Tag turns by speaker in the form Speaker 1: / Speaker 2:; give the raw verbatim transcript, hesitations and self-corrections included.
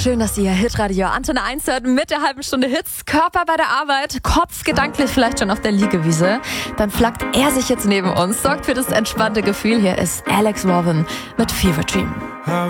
Speaker 1: Schön, dass ihr Hitradio Antenne eins hört mit der halben Stunde Hits. Körper bei der Arbeit, Kopf gedanklich vielleicht schon auf der Liegewiese. Dann flackt er sich jetzt neben uns, sorgt für das entspannte Gefühl. Hier ist Alex Warren mit Fever Dream.